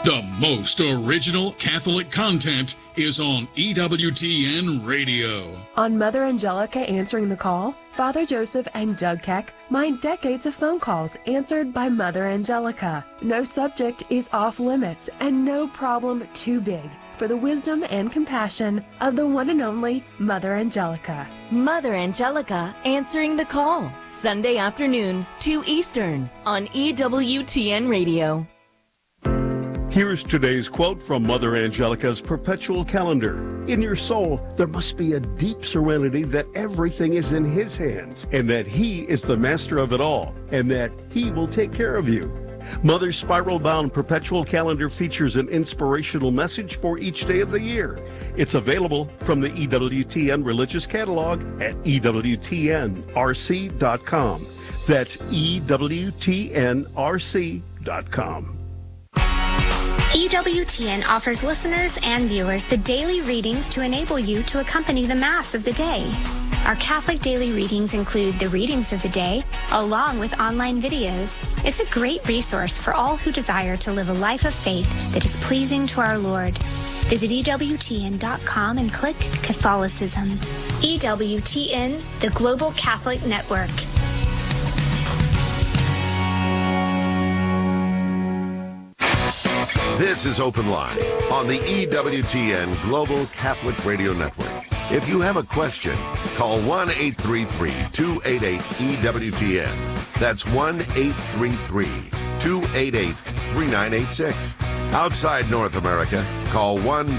The most original Catholic content is on EWTN Radio. On Mother Angelica Answering the Call, Father Joseph and Doug Keck mine decades of phone calls answered by Mother Angelica. No subject is off limits and no problem too big for the wisdom and compassion of the one and only Mother Angelica. Mother Angelica Answering the Call, Sunday afternoon, 2 Eastern, on EWTN Radio. Here's today's quote from Mother Angelica's perpetual calendar. In your soul, there must be a deep serenity that everything is in His hands, and that He is the master of it all, and that He will take care of you. Mother's spiral-bound perpetual calendar features an inspirational message for each day of the year. It's available from the EWTN Religious Catalog at EWTNRC.com. That's EWTNRC.com. EWTN offers listeners and viewers the daily readings to enable you to accompany the Mass of the day. Our Catholic daily readings include the readings of the day, along with online videos. It's a great resource for all who desire to live a life of faith that is pleasing to our Lord. Visit EWTN.com and click Catholicism. EWTN, the Global Catholic Network. This is Open Line on the EWTN Global Catholic Radio Network. If you have a question, call 1-833-288-EWTN. That's 1-833-288-3986. Outside North America, call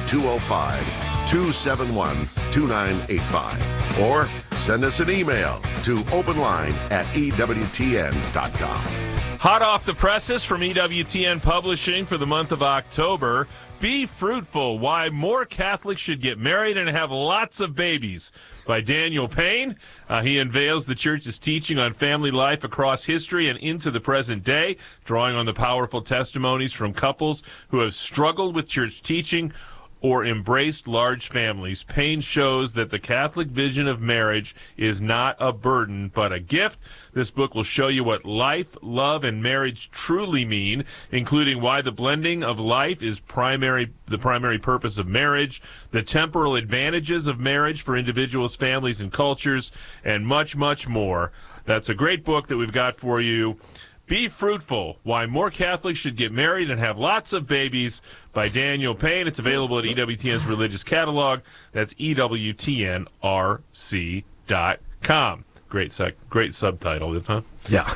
1-205-271-2985. Or send us an email to openline@EWTN.com. Hot off the presses from EWTN Publishing for the month of October, Be Fruitful, Why More Catholics Should Get Married and Have Lots of Babies by Daniel Payne. He unveils the Church's teaching on family life across history and into the present day, drawing on the powerful testimonies from couples who have struggled with Church teaching or embraced large families. Payne shows that the Catholic vision of marriage is not a burden, but a gift. This book will show you what life, love, and marriage truly mean, including why the blending of life is the primary purpose of marriage, the temporal advantages of marriage for individuals, families, and cultures, and much, much more. That's a great book that we've got for you. Be Fruitful, Why More Catholics Should Get Married and Have Lots of Babies by Daniel Payne. It's available at EWTN's Religious Catalog. That's EWTNRC.com. Great subtitle, huh? Yeah.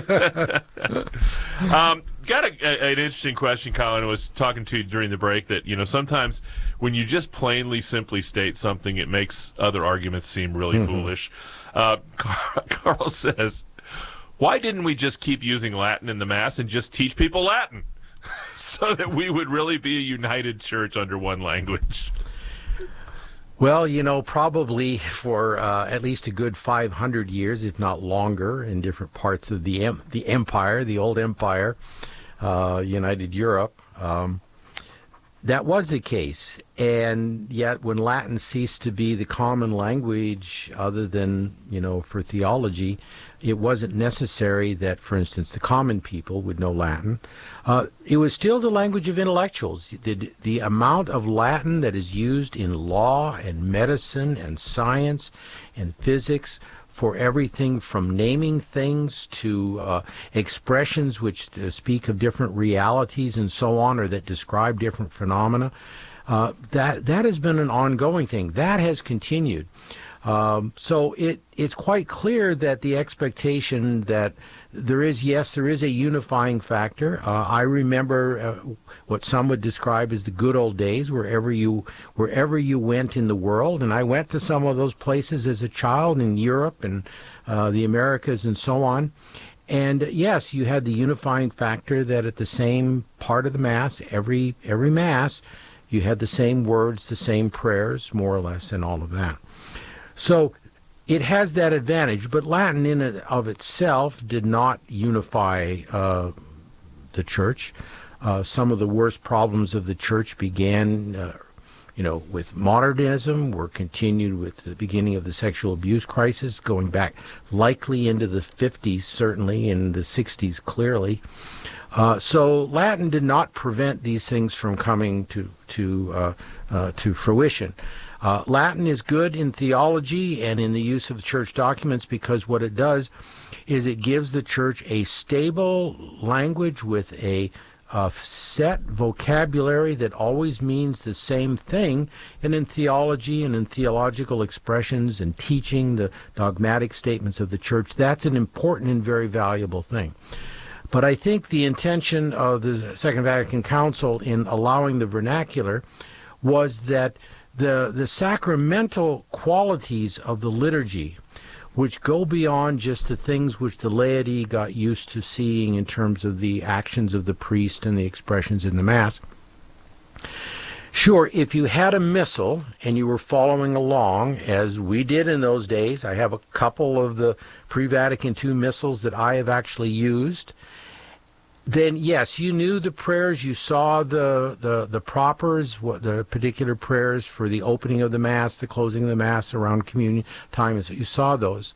Got an interesting question, Colin. I was talking to you during the break that, sometimes when you just plainly simply state something, it makes other arguments seem really foolish. Carl says, why didn't we just keep using Latin in the Mass and just teach people Latin so that we would really be a united church under one language? Well, probably for at least a good 500 years, if not longer, in different parts of the empire, the old empire, United Europe, that was the case. And yet when Latin ceased to be the common language other than, for theology, it wasn't necessary that, for instance, the common people would know Latin. It was still the language of intellectuals. The amount of Latin that is used in law and medicine and science and physics for everything from naming things to expressions which speak of different realities and so on, or that describe different phenomena, that has been an ongoing thing. That has continued. So it's quite clear that the expectation that there is a unifying factor. I remember what some would describe as the good old days, wherever you went in the world, and I went to some of those places as a child in Europe and the Americas and so on. And yes, you had the unifying factor that at the same part of the Mass, every Mass, you had the same words, the same prayers, more or less, and all of that. So it has that advantage, but Latin in and of itself did not unify the Church. Some of the worst problems of the Church began with modernism, we're continued with the beginning of the sexual abuse crisis, going back likely into the 50s, certainly, in the 60s, clearly. So Latin did not prevent these things from coming to fruition. Latin is good in theology and in the use of church documents because what it does is it gives the church a stable language with a set vocabulary that always means the same thing, and in theology and in theological expressions and teaching the dogmatic statements of the church, that's an important and very valuable thing. But I think the intention of the Second Vatican Council in allowing the vernacular was that the sacramental qualities of the liturgy, which go beyond just the things which the laity got used to seeing in terms of the actions of the priest and the expressions in the Mass. Sure, if you had a missal and you were following along, as we did in those days, I have a couple of the pre-Vatican II missals that I have actually used, then yes, you knew the prayers, you saw the propers, what the particular prayers for the opening of the Mass, the closing of the Mass around communion time, and so you saw those.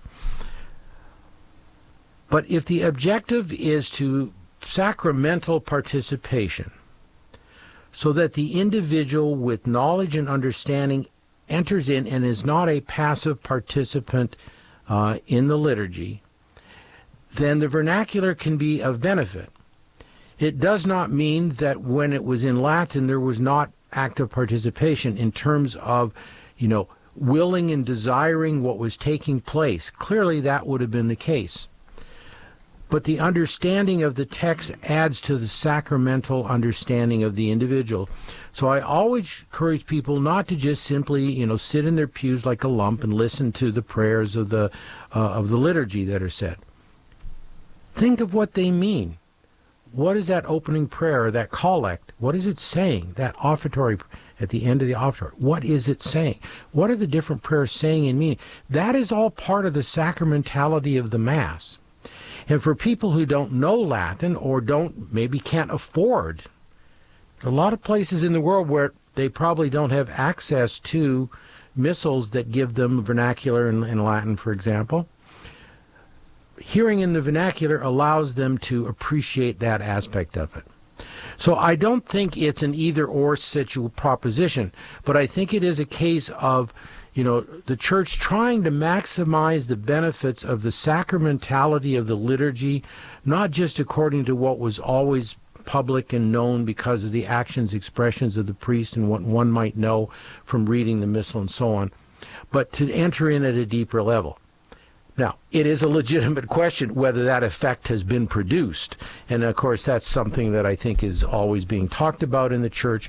But if the objective is to sacramental participation, so that the individual with knowledge and understanding enters in and is not a passive participant in the liturgy, then the vernacular can be of benefit. It does not mean that when it was in Latin there was not active participation in terms of, willing and desiring what was taking place. Clearly that would have been the case. But the understanding of the text adds to the sacramental understanding of the individual. So I always encourage people not to just simply, sit in their pews like a lump and listen to the prayers of the liturgy that are said. Think of what they mean. What is that opening prayer, that collect? What is it saying? That offertory at the end of the offertory. What is it saying? What are the different prayers saying and meaning? That is all part of the sacramentality of the Mass. And for people who don't know Latin or maybe can't afford, a lot of places in the world where they probably don't have access to missals that give them vernacular in Latin, for example, hearing in the vernacular allows them to appreciate that aspect of it. So I don't think it's an either-or proposition, but I think it is a case of, the church trying to maximize the benefits of the sacramentality of the liturgy, not just according to what was always public and known because of the actions, expressions of the priest and what one might know from reading the missal and so on, but to enter in at a deeper level. Now, it is a legitimate question whether that effect has been produced. And, of course, that's something that I think is always being talked about in the church.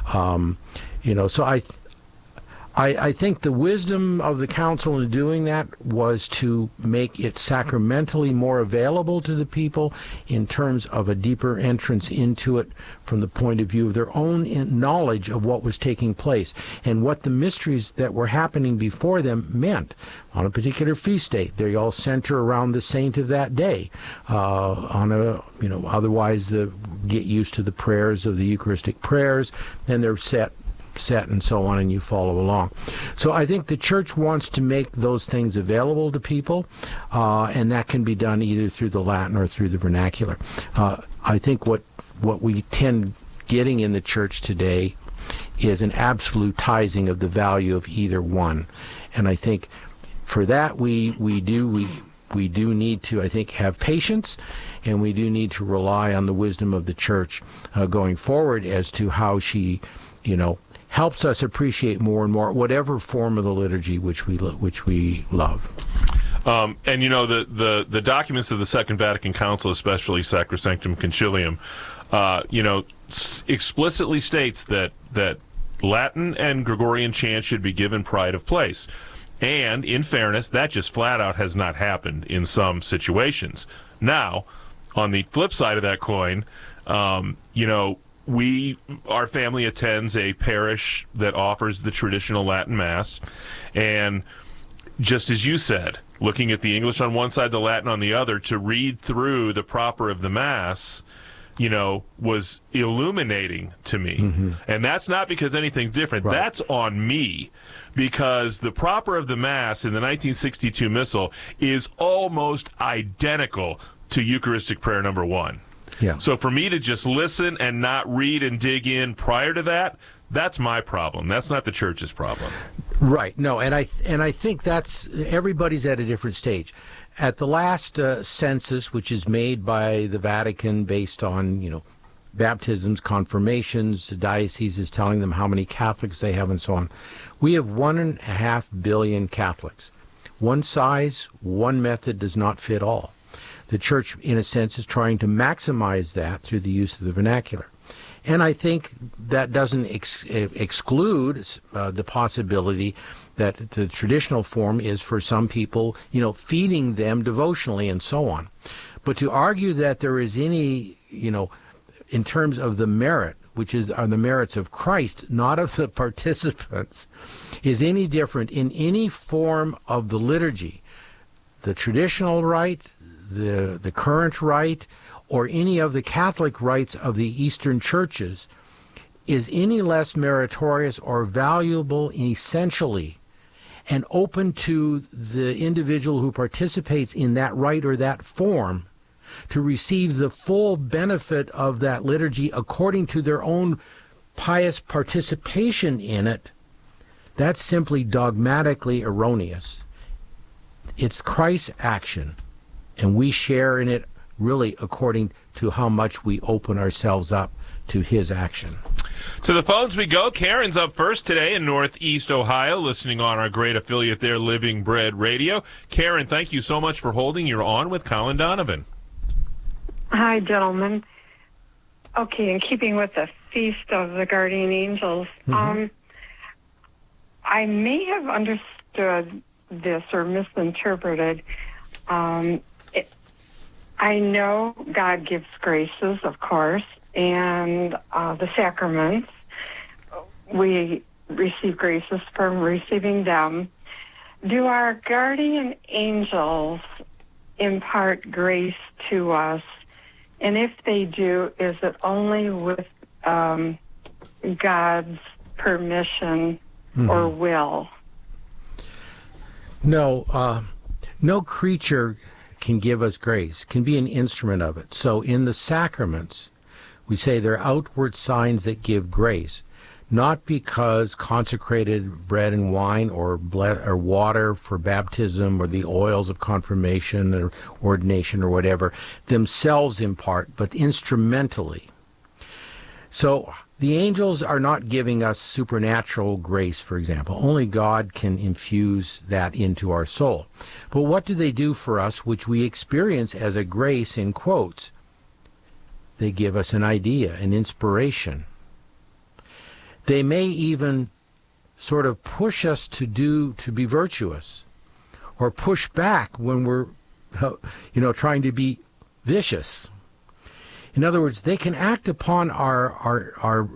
So I think the wisdom of the council in doing that was to make it sacramentally more available to the people in terms of a deeper entrance into it from the point of view of their own knowledge of what was taking place and what the mysteries that were happening before them meant. On a particular feast day, they all center around the saint of that day. Otherwise, get used to the prayers of the Eucharistic prayers, and they're set and so on, and you follow along. So I think the church wants to make those things available to people, and that can be done either through the Latin or through the vernacular. I think what we tend getting in the church today is an absolutizing of the value of either one, and I think for that we do need to, I think, have patience, and we do need to rely on the wisdom of the church going forward as to how she, helps us appreciate more and more whatever form of the liturgy which we love. And the documents of the Second Vatican Council, especially Sacrosanctum Concilium, explicitly states that Latin and Gregorian chant should be given pride of place. And in fairness, that just flat out has not happened in some situations. Now, on the flip side of that coin, our family attends a parish that offers the traditional Latin Mass, and just as you said, looking at the English on one side, the Latin on the other, to read through the proper of the Mass, was illuminating to me. Mm-hmm. And that's not because anything different. Right. That's on me, because the proper of the Mass in the 1962 Missal is almost identical to Eucharistic prayer number 1. Yeah. So for me to just listen and not read and dig in prior to that, that's my problem. That's not the church's problem. Right. No, and I think that's everybody's at a different stage. At the last census, which is made by the Vatican based on, baptisms, confirmations, the diocese is telling them how many Catholics they have and so on. We have 1.5 billion Catholics. One size, one method does not fit all. The church, in a sense, is trying to maximize that through the use of the vernacular. And I think that doesn't exclude the possibility that the traditional form is for some people, feeding them devotionally and so on. But to argue that there is any, in terms of the merit, which are the merits of Christ, not of the participants, is any different in any form of the liturgy, the traditional rite, the current rite, or any of the Catholic rites of the Eastern churches, is any less meritorious or valuable essentially and open to the individual who participates in that rite or that form to receive the full benefit of that liturgy according to their own pious participation in it. That's simply dogmatically erroneous. It's Christ's action, and we share in it really according to how much we open ourselves up to his action. To the phones we go. Karen's up first today in Northeast Ohio, listening on our great affiliate there, Living Bread Radio. Karen, thank you so much for holding. You're on with Colin Donovan. Hi, gentlemen. Okay, in keeping with the Feast of the Guardian Angels, I may have understood this or misinterpreted. I know God gives graces, of course, and the sacraments. We receive graces from receiving them. Do our guardian angels impart grace to us? And if they do, is it only with God's permission or will? No, no creature can give us grace, can be an instrument of it. So in the sacraments, we say they're outward signs that give grace, not because consecrated bread and wine or water for baptism or the oils of confirmation or ordination or whatever themselves impart, but instrumentally. So the angels are not giving us supernatural grace, for example. Only God can infuse that into our soul. But what do they do for us, which we experience as a grace in quotes? They give us an idea, an inspiration. They may even sort of push us to be virtuous, or push back when we're, trying to be vicious. In other words, they can act upon our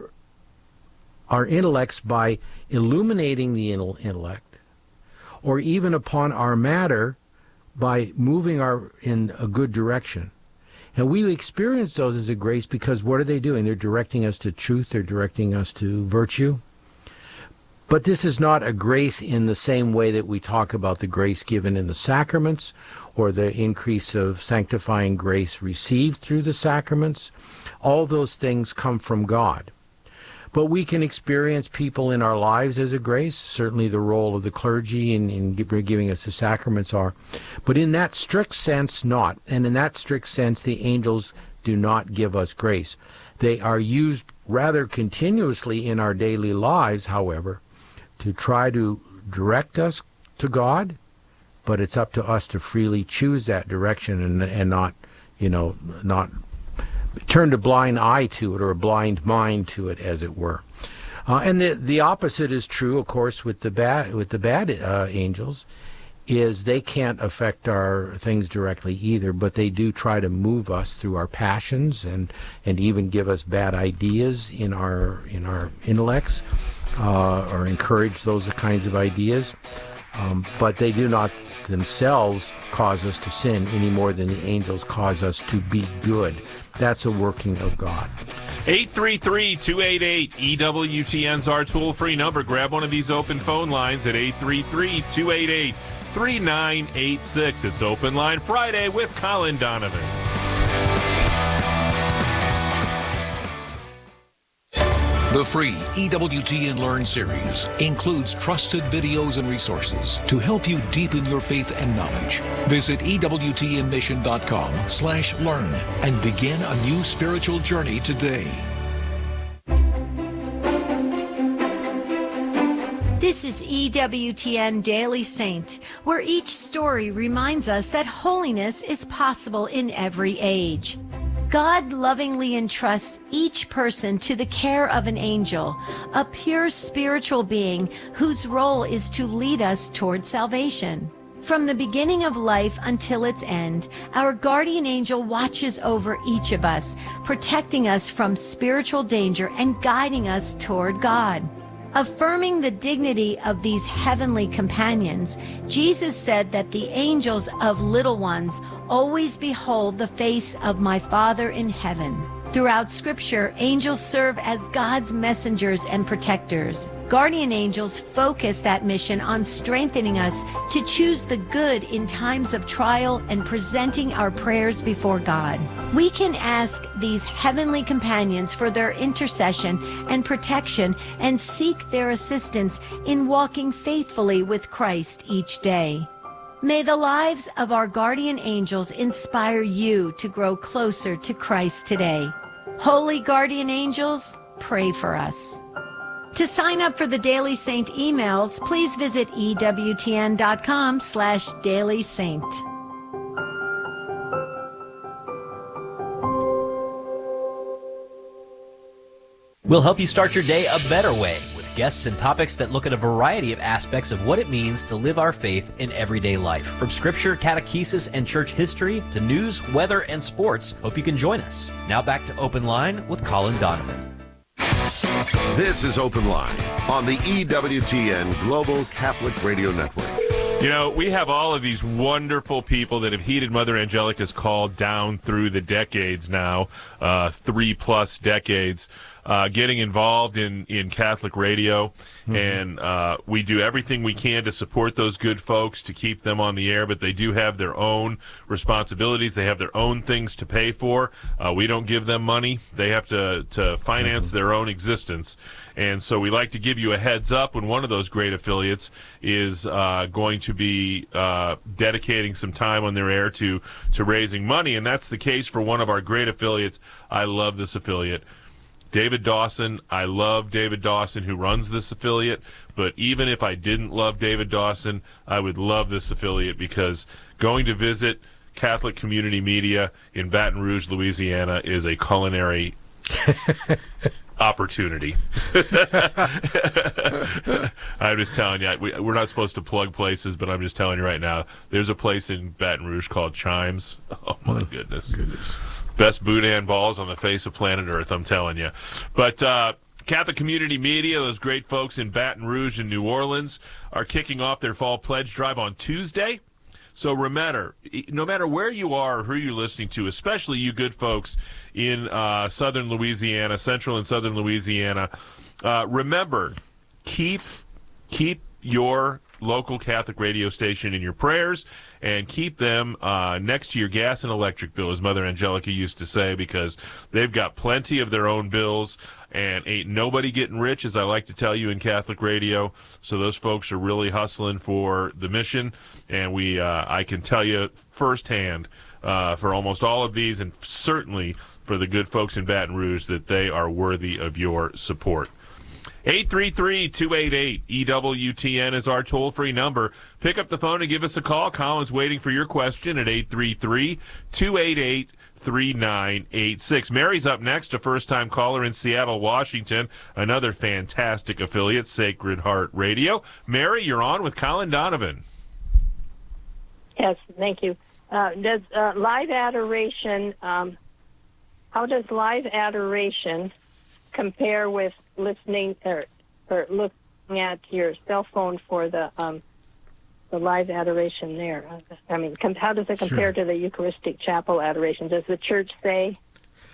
intellects by illuminating the intellect, or even upon our matter by moving in a good direction. And we experience those as a grace because what are they doing? They're directing us to truth. They're directing us to virtue. But this is not a grace in the same way that we talk about the grace given in the sacraments or the increase of sanctifying grace received through the sacraments. All those things come from God. But we can experience people in our lives as a grace. Certainly the role of the clergy in giving us the sacraments are. But in that strict sense, not. And in that strict sense, the angels do not give us grace. They are used rather continuously in our daily lives, however, to try to direct us to God. But it's up to us to freely choose that direction and not, not turned a blind eye to it or a blind mind to it, as it were. And the opposite is true, of course, with the bad angels, is they can't affect our things directly either, but they do try to move us through our passions and even give us bad ideas in our intellects, or encourage those kinds of ideas. But they do not themselves cause us to sin any more than the angels cause us to be good that's a working of God. 833-288-EWTN's our toll-free number. Grab one of these open phone lines at 833-288-3986. It's Open Line Friday with Colin Donovan. The free EWTN Learn series includes trusted videos and resources to help you deepen your faith and knowledge. Visit EWTNmission.com/learn and begin a new spiritual journey today. This is EWTN Daily Saint, where each story reminds us that holiness is possible in every age. God lovingly entrusts each person to the care of an angel, a pure spiritual being whose role is to lead us toward salvation. From the beginning of life until its end, our guardian angel watches over each of us, protecting us from spiritual danger and guiding us toward God. Affirming the dignity of these heavenly companions, Jesus said that the angels of little ones always behold the face of my Father in heaven. Throughout Scripture, angels serve as God's messengers and protectors. Guardian angels focus that mission on strengthening us to choose the good in times of trial and presenting our prayers before God. We can ask these heavenly companions for their intercession and protection and seek their assistance in walking faithfully with Christ each day. May the lives of our guardian angels inspire you to grow closer to Christ today. Holy guardian angels, pray for us. To sign up for the Daily Saint emails, please visit EWTN.com/Daily Saint. We'll help you start your day a better way with guests and topics that look at a variety of aspects of what it means to live our faith in everyday life. From scripture, catechesis, and church history to news, weather, and sports, hope you can join us. Now back to Open Line with Colin Donovan. This is Open Line on the EWTN Global Catholic Radio Network. You know, we have all of these wonderful people that have heeded Mother Angelica's call down through the decades now, 3+ decades, getting involved in Catholic radio. And we do everything we can to support those good folks, to keep them on the air, but they do have their own responsibilities. They have their own things to pay for. We don't give them money. They have to finance their own existence. And so we like to give you a heads up when one of those great affiliates is going to be dedicating some time on their air to raising money. And that's the case for one of our great affiliates. I love this affiliate. David Dawson. I love David Dawson, who runs this affiliate. But even if I didn't love David Dawson, I would love this affiliate, because going to visit Catholic Community Media in Baton Rouge, Louisiana is a culinary opportunity. I'm just telling you, we're not supposed to plug places, but I'm just telling you right now, there's a place in Baton Rouge called Chimes. Oh, my goodness. Best boudin balls on the face of planet Earth, I'm telling you. But Catholic Community Media, those great folks in Baton Rouge and New Orleans, are kicking off their fall pledge drive on Tuesday. So remember, no matter where you are or who you're listening to, especially you good folks in southern Louisiana, central and southern Louisiana, remember, keep your local Catholic radio station in your prayers, and keep them next to your gas and electric bill, as Mother Angelica used to say, because they've got plenty of their own bills, and ain't nobody getting rich, as I like to tell you in Catholic radio. So those folks are really hustling for the mission, and I can tell you firsthand for almost all of these, and certainly for the good folks in Baton Rouge, that they are worthy of your support. 833-288-EWTN is our toll-free number. Pick up the phone and give us a call. Colin's waiting for your question at 833-288-3986. Mary's up next, a first-time caller in Seattle, Washington. Another fantastic affiliate, Sacred Heart Radio. Mary, you're on with Colin Donovan. Yes, thank you. Does live adoration, how does live adoration compare with listening or looking at your cell phone for the live adoration there? I mean, how does it compare to the Eucharistic Chapel adoration? Does the church say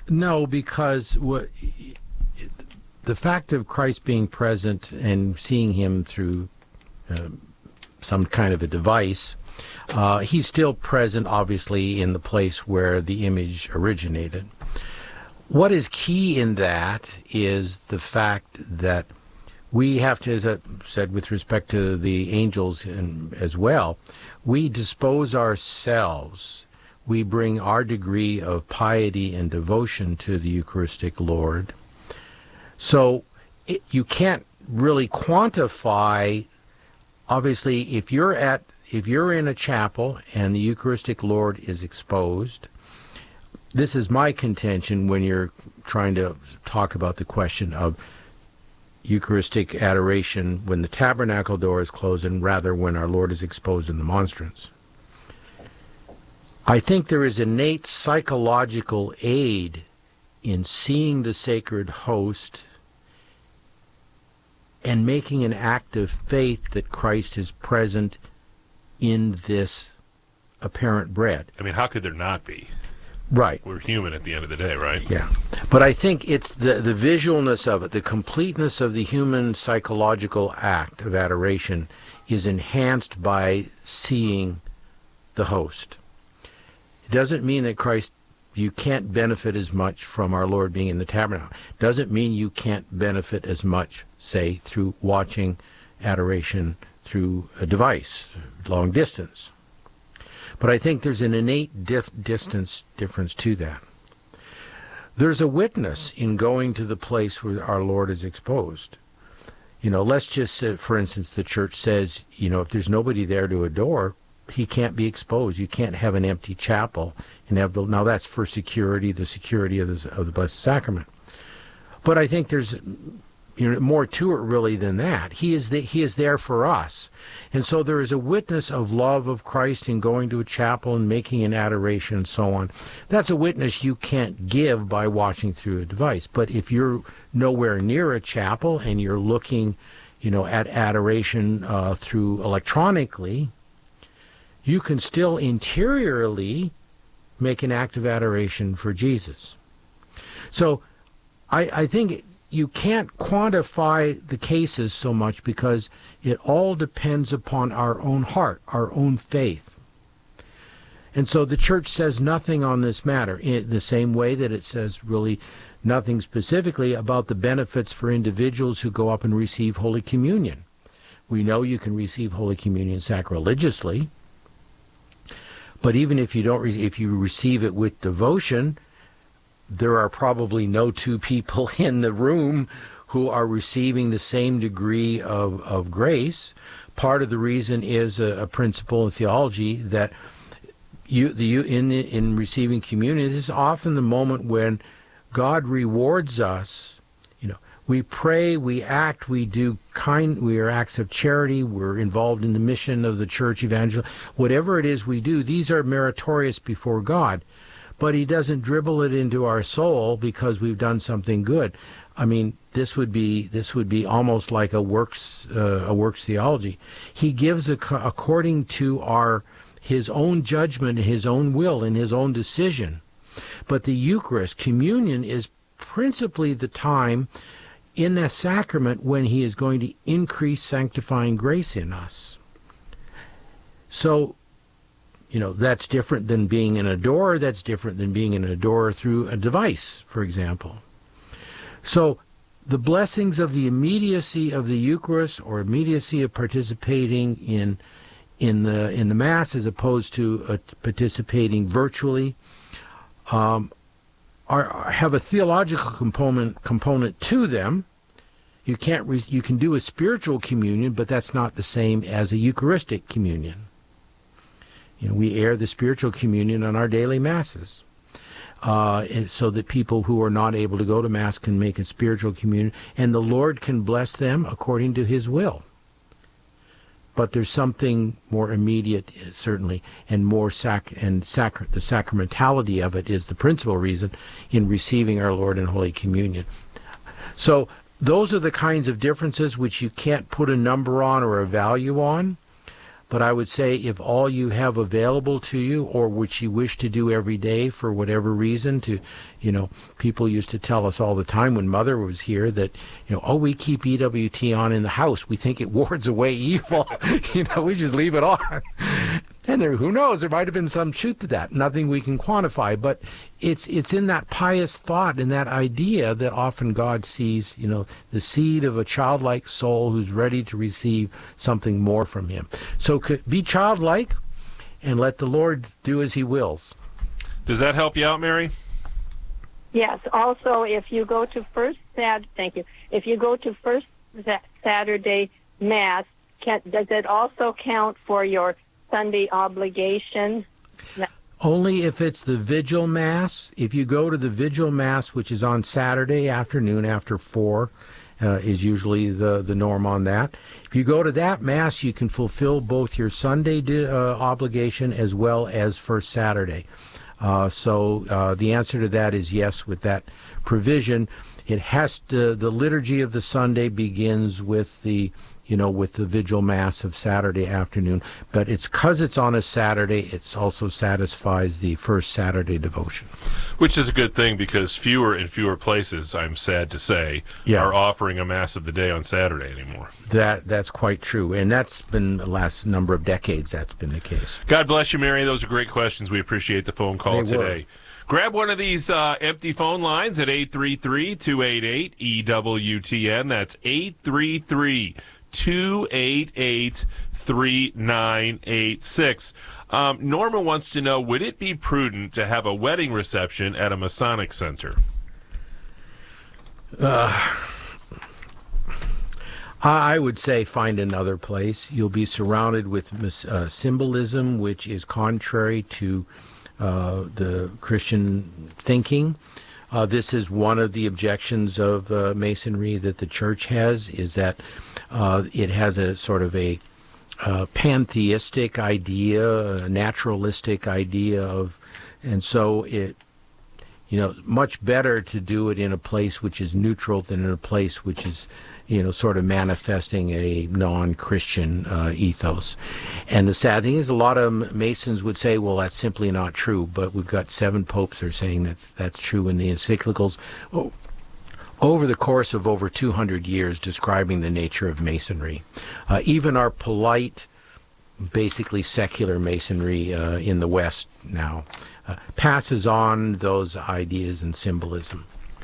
No, because the fact of Christ being present and seeing him through some kind of a device, he's still present, obviously, in the place where the image originated. What is key in that is the fact that we have to, as I said with respect to the angels as well, we dispose ourselves. We bring our degree of piety and devotion to the Eucharistic Lord. So you can't really quantify, obviously, if you're in a chapel and the Eucharistic Lord is exposed. This is my contention when you're trying to talk about the question of Eucharistic adoration when the tabernacle door is closed and rather when our Lord is exposed in the monstrance. I think there is innate psychological aid in seeing the sacred host and making an act of faith that Christ is present in this apparent bread. I mean, how could there not be? Right. We're human at the end of the day, right? Yeah. But I think it's the visualness of it, the completeness of the human psychological act of adoration is enhanced by seeing the host. It doesn't mean that Christ, you can't benefit as much from our Lord being in the tabernacle. It doesn't mean you can't benefit as much, say, through watching adoration through a device, long distance. But I think there's an innate difference to that. There's a witness in going to the place where our Lord is exposed. Let's just say, for instance, the church says, if there's nobody there to adore, he can't be exposed. You can't have an empty chapel and have now that's for security, the security of the Blessed Sacrament. But I think there's more to it really than that. He is there for us. And so there is a witness of love of Christ in going to a chapel and making an adoration and so on. That's a witness you can't give by watching through a device. But if you're nowhere near a chapel and you're looking, at adoration through electronically, you can still interiorly make an act of adoration for Jesus. So I think you can't quantify the cases so much because it all depends upon our own heart, our own faith. And so the church says nothing on this matter in the same way that it says really nothing specifically about the benefits for individuals who go up and receive Holy Communion. We know you can receive Holy Communion sacrilegiously, but even if if you receive it with devotion, there are probably no two people in the room who are receiving the same degree of grace. Part of the reason is a principle in theology that in receiving communion, this is often the moment when God rewards us. We pray, we act, we are acts of charity, we're involved in the mission of the church, evangel. Whatever it is we do, these are meritorious before God. But he doesn't dribble it into our soul because we've done something good. I mean, this would be almost like a works theology. He gives according to his own judgment, his own will, and his own decision. But the Eucharist, communion, is principally the time in that sacrament when he is going to increase sanctifying grace in us. So, that's different than being an adorer. That's different than being an adorer through a device, for example. So the blessings of the immediacy of the Eucharist or immediacy of participating in the Mass as opposed to participating virtually have a theological component to them. You can do a spiritual communion, but that's not the same as a Eucharistic communion. We air the spiritual communion on our daily Masses, so that people who are not able to go to Mass can make a spiritual communion, and the Lord can bless them according to his will. But there's something more immediate, certainly, and more the sacramentality of it is the principal reason in receiving our Lord in Holy Communion. So those are the kinds of differences which you can't put a number on or a value on. But I would say if all you have available to you, or which you wish to do every day for whatever reason, people used to tell us all the time when Mother was here that, we keep EWT on in the house. We think it wards away evil. We just leave it on. And who knows, there might have been some truth to that. Nothing we can quantify, but it's in that pious thought and that idea that often God sees, the seed of a childlike soul who's ready to receive something more from him. So be childlike and let the Lord do as he wills. Does that help you out, Mary? Yes. Also, if you go to First Saturday Mass, does it also count for your Sunday obligation? Only if it's the Vigil Mass. If you go to the Vigil Mass, which is on Saturday afternoon after 4, is usually the norm on that. If you go to that Mass, you can fulfill both your Sunday obligation as well as First Saturday. So the answer to that is yes, with that provision. It has to, the liturgy of the Sunday begins with the Vigil Mass of Saturday afternoon. But it's because it's on a Saturday, it also satisfies the first Saturday devotion. Which is a good thing, because fewer and fewer places, I'm sad to say, are offering a Mass of the day on Saturday anymore. That's quite true. And that's been the last number of decades that's been the case. God bless you, Mary. Those are great questions. We appreciate the phone call today. Grab one of these empty phone lines at 833-288-EWTN. That's 833-288-3986. Norma wants to know, would it be prudent to have a wedding reception at a Masonic center? I would say find another place. You'll be surrounded with symbolism, which is contrary to the Christian thinking. This is one of the objections of Masonry that the Church has, is that it has a sort of a pantheistic idea, a naturalistic idea of, and so it, much better to do it in a place which is neutral than in a place which is, sort of manifesting a non-Christian ethos. And the sad thing is, a lot of Masons would say, well, that's simply not true, but we've got 7 popes are saying that's true in the encyclicals over the course of over 200 years describing the nature of Masonry. Even our polite, basically secular Masonry in the West now passes on those ideas and symbolism.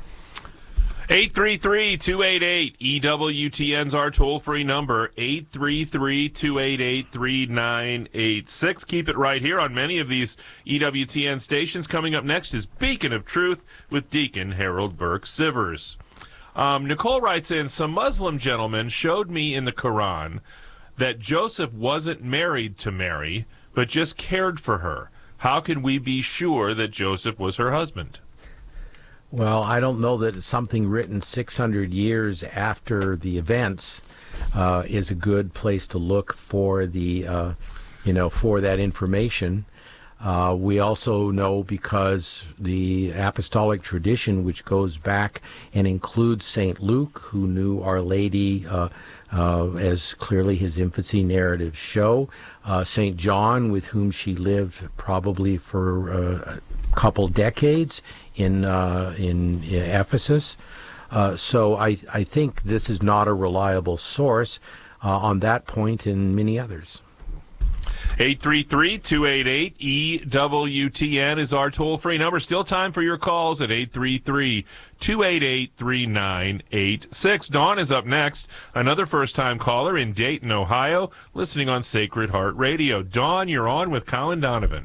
833-288-EWTN's our toll-free number, 833-288-3986. Keep it right here on many of these EWTN stations. Coming up next is Beacon of Truth with Deacon Harold Burke Sivers. Nicole writes in, some Muslim gentleman showed me in the Quran that Joseph wasn't married to Mary, but just cared for her. How can we be sure that Joseph was her husband? Well, I don't know that something written 600 years after the events is a good place to look for the, for that information. We also know, because the apostolic tradition, which goes back and includes St. Luke, who knew Our Lady as clearly his infancy narratives show, St. John, with whom she lived probably for a couple decades in Ephesus. So I think this is not a reliable source on that point and many others. 833-288-EWTN is our toll-free number. Still time for your calls at 833-288-3986. Dawn is up next, another first-time caller in Dayton, Ohio, listening on Sacred Heart Radio. Dawn, you're on with Colin Donovan.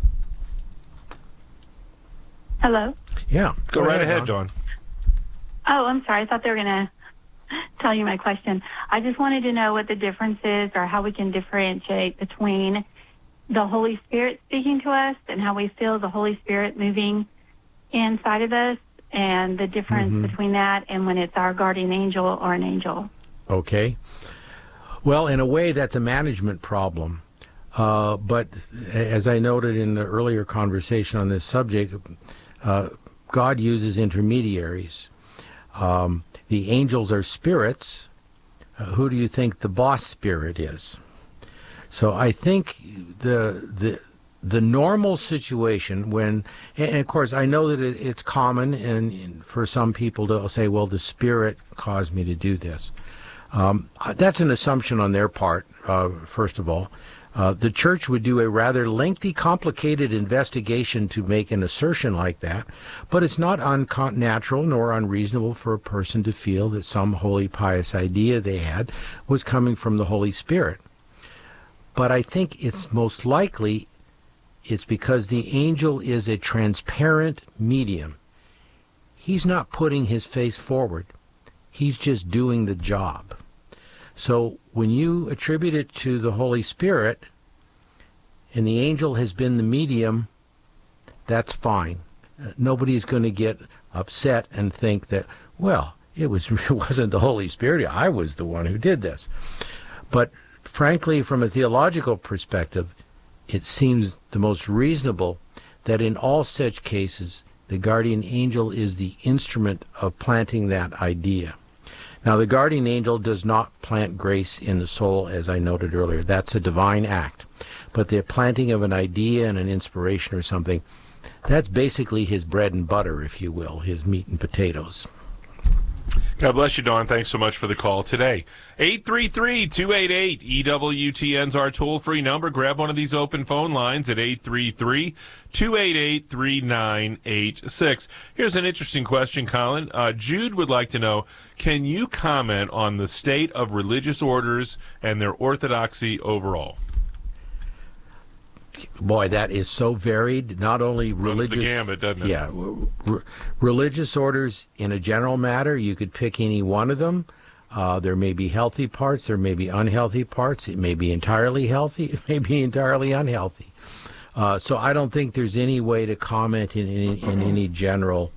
Hello? Yeah. Go right ahead, Dawn. Oh, I'm sorry. I thought they were going to tell you my question. I just wanted to know what the difference is, or how we can differentiate between the Holy Spirit speaking to us and how we feel the Holy Spirit moving inside of us, and the difference between that and when it's our guardian angel or an angel. Okay. Well, in a way, that's a management problem. But as I noted in the earlier conversation on this subject, God uses intermediaries. The angels are spirits. Who do you think the boss spirit is? So I think the normal situation when, and of course I know that it's common and for some people to say, well, the Spirit caused me to do this. That's an assumption on their part, first of all. The church would do a rather lengthy, complicated investigation to make an assertion like that, but it's not unnatural nor unreasonable for a person to feel that some holy, pious idea they had was coming from the Holy Spirit. But I think it's most likely it's because the angel is a transparent medium. He's not putting his face forward. He's just doing the job. So when you attribute it to the Holy Spirit and the angel has been the medium, that's fine. Nobody's going to get upset and think that, well, it wasn't the Holy Spirit. I was the one who did this. But frankly, from a theological perspective, it seems the most reasonable that in all such cases, the guardian angel is the instrument of planting that idea. Now, the guardian angel does not plant grace in the soul, as I noted earlier. That's a divine act. But the planting of an idea and an inspiration or something, that's basically his bread and butter, if you will, his meat and potatoes. God bless you, Don. Thanks so much for the call today. 833-288-EWTN's our toll-free number. Grab one of these open phone lines at 833-288-3986. Here's an interesting question, Colin. Jude would like to know, can you comment on the state of religious orders and their orthodoxy overall? Boy, that is so varied. Not only religious, runs the gambit, doesn't it? Yeah, religious orders in a general matter. You could pick any one of them. There may be healthy parts. There may be unhealthy parts. It may be entirely healthy. It may be entirely unhealthy. So I don't think there's any way to comment in any general,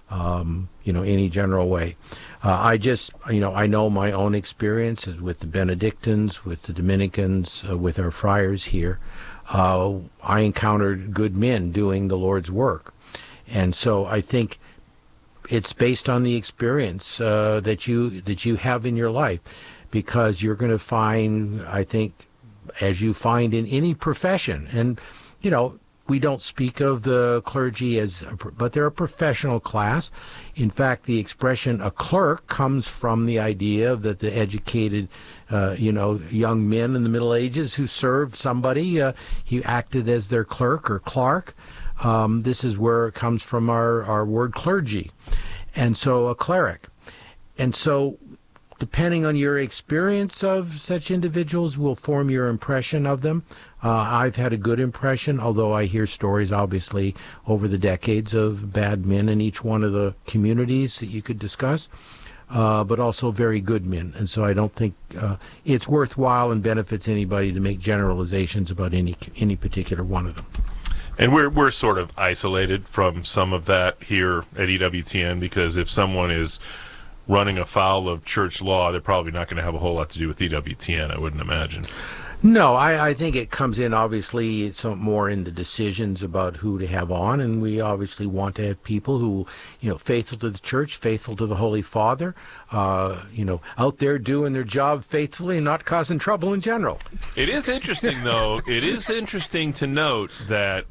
any general way. I just, I know my own experiences with the Benedictines, with the Dominicans, with our friars here. I encountered good men doing the Lord's work. And so I think it's based on the experience that you have in your life, because you're going to find, I think, as you find in any profession, and, we don't speak of the clergy but they're a professional class. In fact, the expression a clerk comes from the idea that the educated, young men in the Middle Ages who served somebody, he acted as their clerk or clerk. This is where it comes from our word clergy. And so a cleric. And so depending on your experience of such individuals will form your impression of them. I've had a good impression, although I hear stories, obviously, over the decades of bad men in each one of the communities that you could discuss, but also very good men. And so I don't think it's worthwhile and benefits anybody to make generalizations about any particular one of them. And we're sort of isolated from some of that here at EWTN, because if someone is running afoul of church law, they're probably not going to have a whole lot to do with EWTN, I wouldn't imagine. No, I think it comes in, obviously, it's more in the decisions about who to have on, and we obviously want to have people who, faithful to the church, faithful to the Holy Father, out there doing their job faithfully and not causing trouble in general. It is interesting, though. It is interesting to note that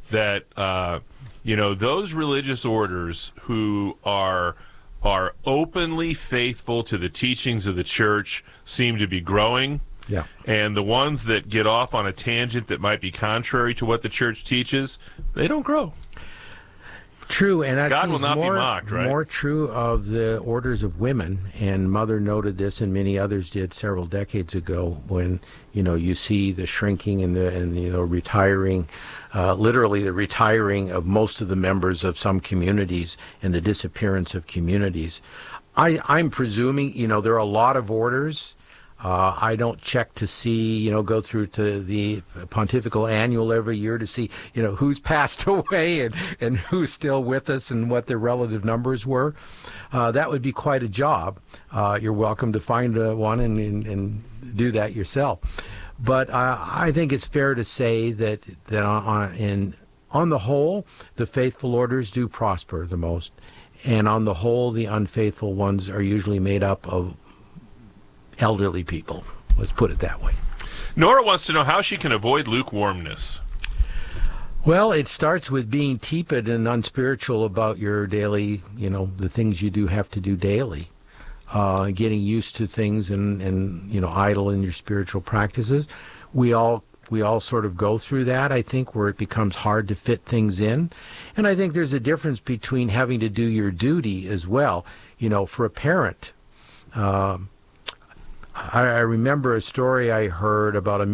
those religious orders who are openly faithful to the teachings of the church seem to be growing. Yeah. And the ones that get off on a tangent that might be contrary to what the church teaches, they don't grow. True, and that God seems will not be mocked, right? More true of the orders of women, and Mother noted this, and many others did several decades ago. When you see the shrinking and retiring, literally the retiring of most of the members of some communities, and the disappearance of communities. I'm presuming there are a lot of orders. I don't check to see, go through to the Pontifical Annual every year to see, who's passed away and who's still with us and what their relative numbers were. That would be quite a job. You're welcome to find one and do that yourself. But I think it's fair to say that on the whole, the faithful orders do prosper the most. And on the whole, the unfaithful ones are usually made up of elderly people. Let's put it that way. Nora wants to know how she can avoid lukewarmness. Well, it starts with being tepid and unspiritual about your daily, the things you do have to do daily. Getting used to things and idle in your spiritual practices. We all sort of go through that, I think, where it becomes hard to fit things in. And I think there's a difference between having to do your duty as well. For a parent, I remember a story I heard about a